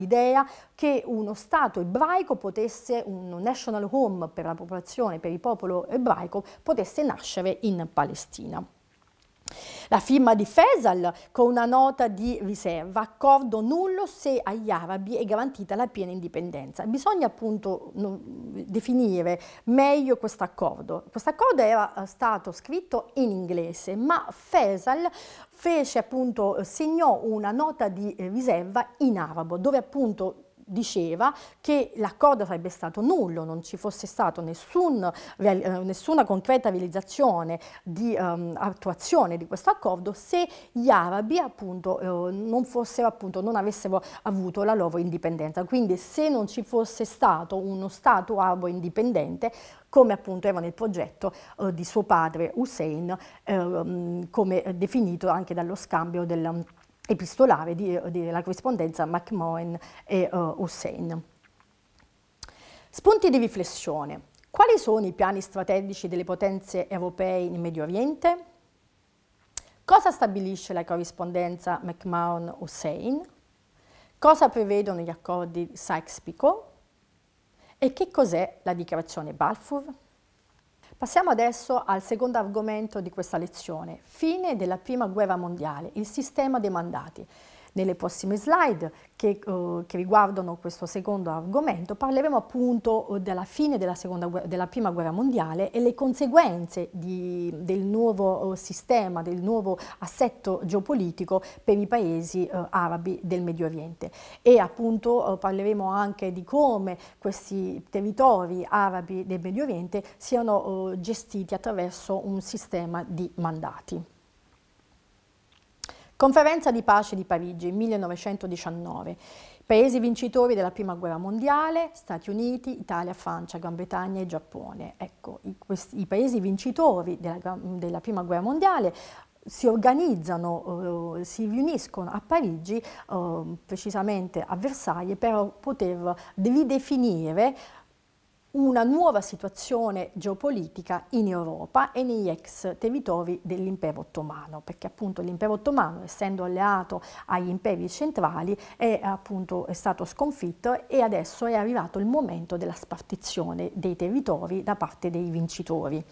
l'idea che uno Stato ebraico potesse, un national home per la popolazione, per il popolo ebraico, potesse nascere in Palestina. La firma di Faisal con una nota di riserva, accordo nullo se agli arabi è garantita la piena indipendenza. Bisogna appunto definire meglio questo accordo. Questo accordo era stato scritto in inglese, ma Faisal segnò una nota di riserva in arabo, dove appunto diceva che l'accordo sarebbe stato nullo, non ci fosse stato nessuna concreta realizzazione di attuazione di questo accordo se gli arabi appunto non avessero avuto la loro indipendenza. Quindi se non ci fosse stato uno Stato arabo indipendente, come appunto era nel progetto di suo padre Hussein, come definito anche dallo scambio epistolare della corrispondenza McMahon e Hussein. Spunti di riflessione. Quali sono i piani strategici delle potenze europee in Medio Oriente? Cosa stabilisce la corrispondenza McMahon-Hussein? Cosa prevedono gli accordi Sykes-Picot? E che cos'è la dichiarazione Balfour? Passiamo adesso al secondo argomento di questa lezione, fine della Prima Guerra Mondiale, il sistema dei mandati. Nelle prossime slide che riguardano questo secondo argomento parleremo appunto della fine della Prima Guerra Mondiale e le conseguenze del nuovo sistema, del nuovo assetto geopolitico per i paesi arabi del Medio Oriente. E appunto parleremo anche di come questi territori arabi del Medio Oriente siano gestiti attraverso un sistema di mandati. Conferenza di pace di Parigi, 1919. Paesi vincitori della Prima Guerra Mondiale, Stati Uniti, Italia, Francia, Gran Bretagna e Giappone. Ecco, i paesi vincitori della Prima Guerra Mondiale si organizzano, si riuniscono a Parigi, precisamente a Versailles, per poter ridefinire una nuova situazione geopolitica in Europa e negli ex territori dell'impero ottomano, perché appunto l'impero ottomano, essendo alleato agli imperi centrali, è stato sconfitto e adesso è arrivato il momento della spartizione dei territori da parte dei vincitori.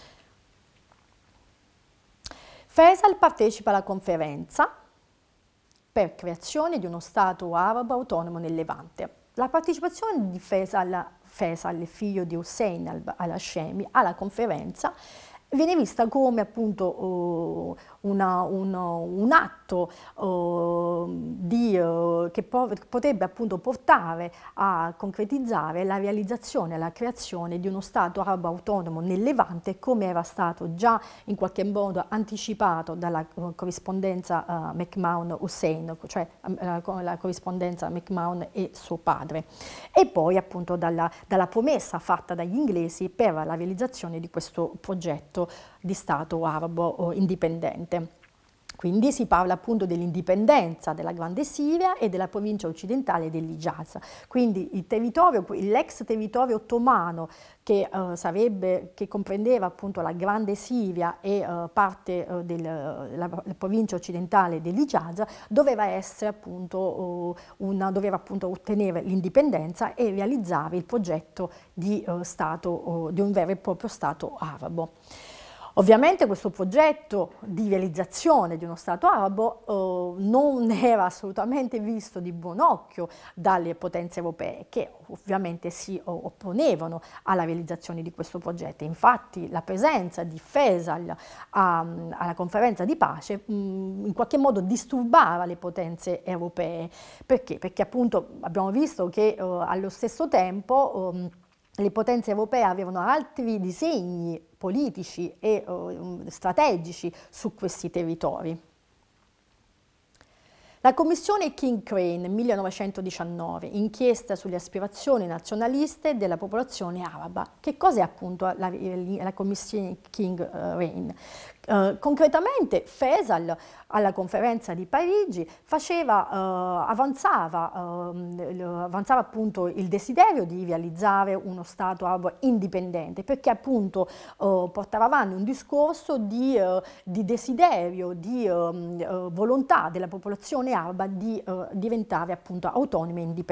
Faisal partecipa alla conferenza per creazione di uno Stato arabo autonomo nel Levante. La partecipazione di Faisal, figlio di Hussein al-Hashemi, alla conferenza viene vista come appunto un atto che potrebbe appunto portare a concretizzare la realizzazione, la creazione di uno Stato arabo autonomo nel Levante, come era stato già in qualche modo anticipato dalla corrispondenza McMahon-Hussein, cioè la corrispondenza McMahon e suo padre, e poi appunto dalla promessa fatta dagli inglesi per la realizzazione di questo progetto di Stato arabo indipendente. Quindi si parla appunto dell'indipendenza della Grande Siria e della provincia occidentale dell'Hijaz. Quindi l'ex territorio ottomano che comprendeva appunto la Grande Siria e parte della provincia occidentale dell'Hijaz doveva ottenere l'indipendenza e realizzare il progetto di un vero e proprio Stato arabo. Ovviamente questo progetto di realizzazione di uno Stato arabo non era assolutamente visto di buon occhio dalle potenze europee, che ovviamente si opponevano alla realizzazione di questo progetto. Infatti la presenza di Faisal alla conferenza di pace in qualche modo disturbava le potenze europee. Perché? Perché appunto abbiamo visto che allo stesso tempo le potenze europee avevano altri disegni politici e strategici su questi territori. La commissione King-Crane 1919, inchiesta sulle aspirazioni nazionaliste della popolazione araba. Che cos'è appunto la commissione King-Crane? Concretamente Faisal alla conferenza di Parigi avanzava appunto il desiderio di realizzare uno Stato arabo indipendente, perché appunto portava avanti un discorso di desiderio, di volontà della popolazione araba di diventare appunto autonoma e indipendente.